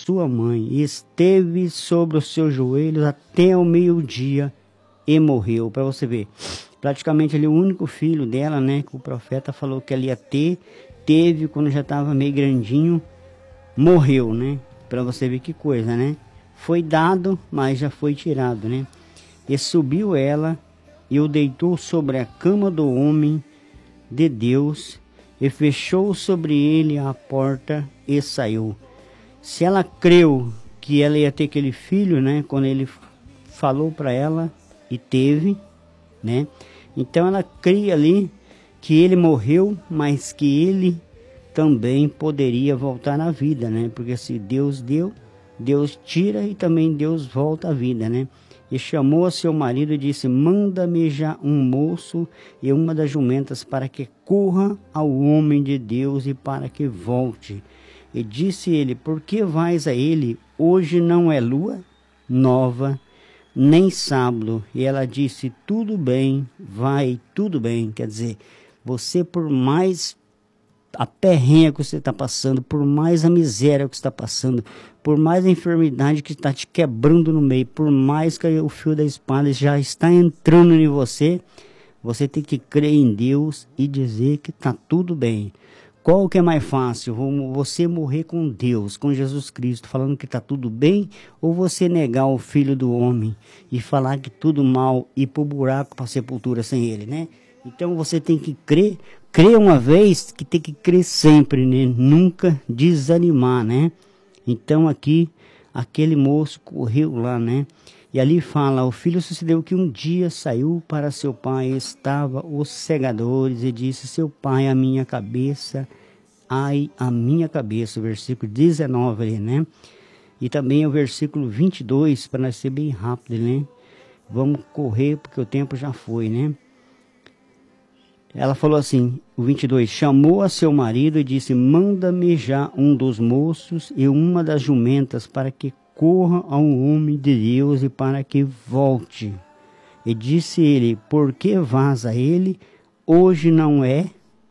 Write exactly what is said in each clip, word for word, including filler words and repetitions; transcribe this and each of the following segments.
sua mãe, e esteve sobre os seus joelhos até o meio-dia e morreu. Para você ver, praticamente ele, o único filho dela, né, que o profeta falou que ela ia ter, teve quando já estava meio grandinho, morreu, né? Para você ver que coisa, né? Foi dado, mas já foi tirado, né? E subiu ela e o deitou sobre a cama do homem de Deus e fechou sobre ele a porta e saiu. Se ela creu que ela ia ter aquele filho, né? Quando ele falou para ela e teve, né? Então ela cria ali que ele morreu, mas que ele também poderia voltar à vida, né? Porque se Deus deu, Deus tira e também Deus volta à vida, né? E chamou a seu marido e disse: manda-me já um moço e uma das jumentas para que corra ao homem de Deus e para que volte. E disse ele: por que vais a ele? Hoje não é lua nova, nem sábado. E ela disse: tudo bem, vai, tudo bem. Quer dizer, você, por mais a perrenha que você está passando, por mais a miséria que você está passando, por mais a enfermidade que está te quebrando no meio, por mais que o fio da espada já está entrando em você, você tem que crer em Deus e dizer que está tudo bem. Qual que é mais fácil? Você morrer com Deus, com Jesus Cristo, falando que está tudo bem, ou você negar o Filho do Homem e falar que tudo mal e ir para o buraco, para a sepultura sem Ele, né? Então você tem que crer, crer uma vez, que tem que crer sempre, né? Nunca desanimar, né? Então aqui, aquele moço correu lá, né? E ali fala: o filho sucedeu que um dia saiu para seu pai, estava os segadores, e disse: seu pai, a minha cabeça, ai, a minha cabeça. O versículo dezenove ali, né? E também o versículo vinte e dois, para nós ser bem rápido, né? Vamos correr, porque o tempo já foi, né? Ela falou assim, o vinte e dois, chamou a seu marido e disse: manda-me já um dos moços e uma das jumentas para que corra ao homem de Deus e para que volte. E disse ele: por que vás a ele? Hoje não é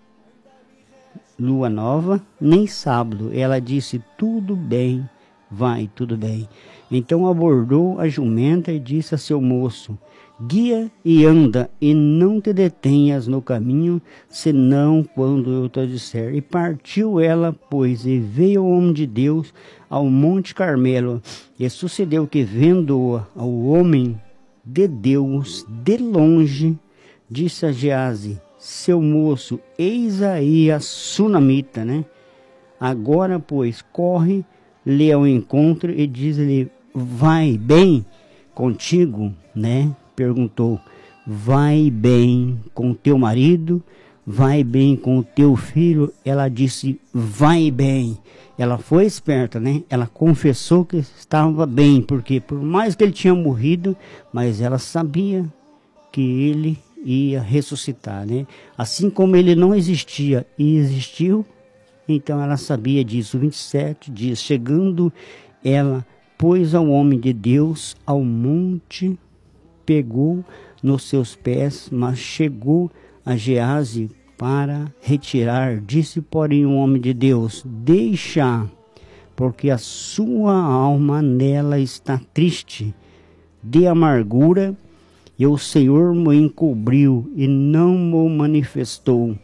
lua nova, nem sábado. Ela disse: tudo bem, vai, tudo bem. Então abordou a jumenta e disse a seu moço: guia e anda, e não te detenhas no caminho, senão quando eu te disser. E partiu ela, pois, e veio o homem de Deus ao Monte Carmelo. E sucedeu que, vendo o homem de Deus de longe, disse a Geazi, seu moço: eis aí a sunamita, né? Agora, pois, corre-lhe ao encontro e diz-lhe: vai bem contigo, né? Perguntou: vai bem com teu marido? Vai bem com o teu filho? Ela disse: vai bem. Ela foi esperta, né? Ela confessou que estava bem, porque por mais que ele tinha morrido, mas ela sabia que ele ia ressuscitar, né? Assim como ele não existia e existiu, então ela sabia disso. vinte e sete dias, chegando ela, pois, ao homem de Deus ao monte, pegou nos seus pés, mas chegou a Geazi para retirar. Disse, porém, o homem de Deus: deixa, porque a sua alma nela está triste de amargura, e o Senhor me encobriu e não me manifestou.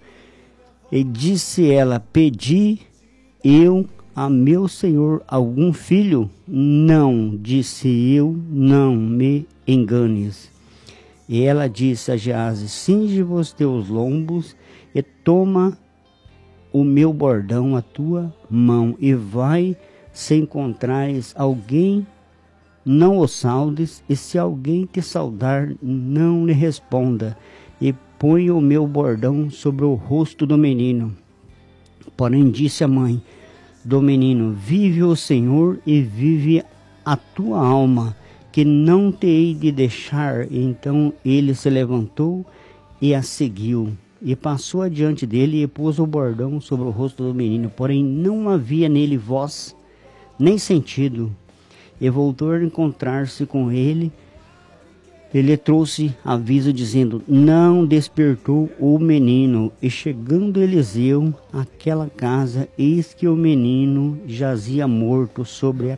E disse ela: pedi eu a meu senhor algum filho? Não, disse eu, não me enganes. E ela disse a Geazi: cinge-vos teus lombos e toma o meu bordão à tua mão, e vai, se encontrares alguém, não o saudes, e se alguém te saudar, não lhe responda, e põe o meu bordão sobre o rosto do menino. Porém disse a mãe do menino: vive o Senhor e vive a tua alma, que não te hei de deixar. E então ele se levantou e a seguiu, e passou adiante dele e pôs o bordão sobre o rosto do menino, porém não havia nele voz nem sentido. E voltou a encontrar-se com ele. Ele trouxe aviso dizendo: não despertou o menino. E chegando Eliseu àquela casa, eis que o menino jazia morto sobre a